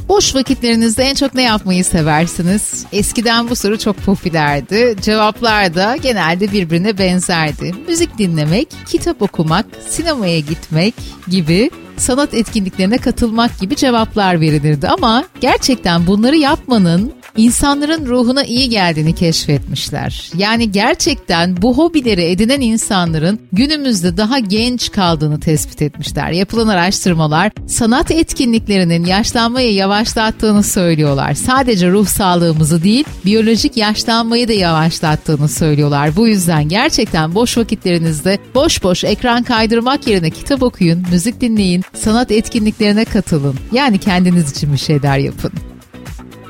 Boş vakitlerinizde en çok ne yapmayı seversiniz? Eskiden bu soru çok popülerdi. Cevaplar da genelde birbirine benzerdi. Müzik dinlemek, kitap okumak, sinemaya gitmek gibi, sanat etkinliklerine katılmak gibi cevaplar verilirdi. Ama gerçekten bunları yapmanın insanların ruhuna iyi geldiğini keşfetmişler. Yani gerçekten bu hobileri edinen insanların günümüzde daha genç kaldığını tespit etmişler. Yapılan araştırmalar sanat etkinliklerinin yaşlanmayı yavaşlattığını söylüyorlar. Sadece ruh sağlığımızı değil, biyolojik yaşlanmayı da yavaşlattığını söylüyorlar. Bu yüzden gerçekten boş vakitlerinizde boş boş ekran kaydırmak yerine kitap okuyun, müzik dinleyin, sanat etkinliklerine katılın. Yani kendiniz için bir şeyler yapın.